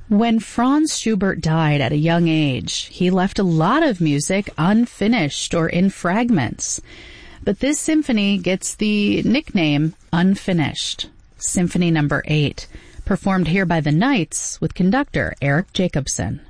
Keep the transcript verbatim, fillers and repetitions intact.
When Franz Schubert died at a young age, he left a lot of music unfinished or in fragments. But this symphony gets the nickname Unfinished. Symphony number eight, performed here by the Knights with conductor Eric Jacobson.